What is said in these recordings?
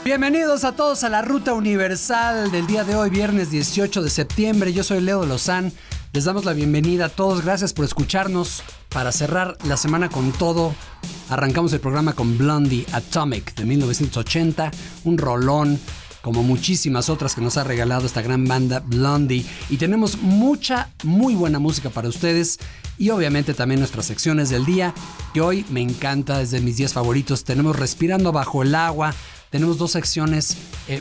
Bienvenidos a todos a la Ruta Universal del día de hoy, viernes 18 de septiembre. Yo soy Leo de Lozán. Les damos la bienvenida a todos. Gracias por escucharnos. Para cerrar la semana con todo, arrancamos el programa con Blondie, Atomic, de 1980. Un rolón, como muchísimas otras que nos ha regalado esta gran banda Blondie. Y tenemos mucha, muy buena música para ustedes. Y obviamente también nuestras secciones del día, que hoy me encanta, es de mis días favoritos. Tenemos Respirando Bajo el Agua. Tenemos dos selecciones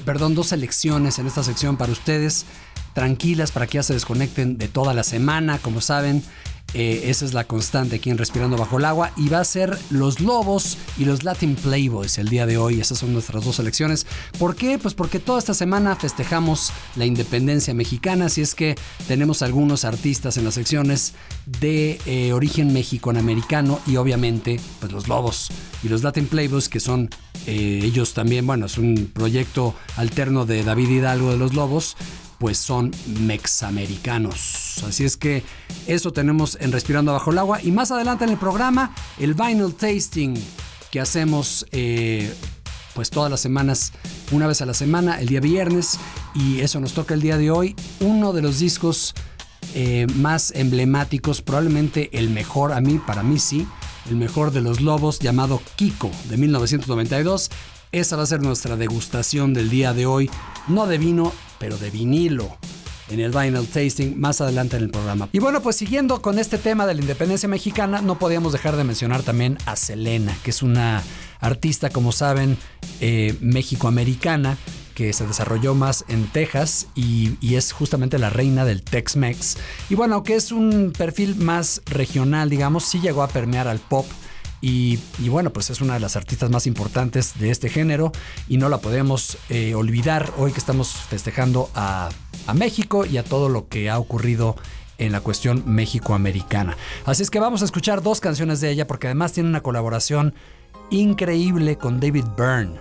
en esta sección para ustedes, tranquilas, para que ya se desconecten de toda la semana. Como saben, esa es la constante aquí en Respirando Bajo el Agua. Y va a ser Los Lobos y los Latin Playboys el día de hoy. Esas son nuestras dos selecciones. ¿Por qué? Pues porque toda esta semana festejamos la independencia mexicana. Así es que tenemos algunos artistas en las secciones de origen mexicano-americano. Y obviamente, pues Los Lobos y los Latin Playboys, que son ellos también, bueno, es un proyecto alterno de David Hidalgo de Los Lobos, pues son mexamericanos. Así es que eso tenemos en Respirando Bajo el Agua. Y más adelante en el programa, el Vinyl Tasting que hacemos pues todas las semanas, una vez a la semana, el día viernes. Y eso nos toca el día de hoy. Uno de los discos más emblemáticos, probablemente el mejor, para mí sí, el mejor de Los Lobos, llamado Kiko, de 1992. Esa va a ser nuestra degustación del día de hoy, no de vino, pero de vinilo, en el Vinyl Tasting más adelante en el programa. Y bueno, pues siguiendo con este tema de la independencia mexicana, no podíamos dejar de mencionar también a Selena, que es una artista, como saben, mexicoamericana, que se desarrolló más en Texas y es justamente la reina del Tex-Mex. Y bueno, aunque es un perfil más regional, digamos, sí llegó a permear al pop. Y bueno, pues es una de las artistas más importantes de este género y no la podemos olvidar hoy que estamos festejando a México y a todo lo que ha ocurrido en la cuestión mexicoamericana. Así es que vamos a escuchar dos canciones de ella, porque además tiene una colaboración increíble con David Byrne.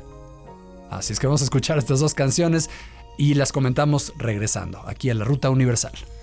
Así es que vamos a escuchar estas dos canciones y las comentamos regresando aquí a la Ruta Universal.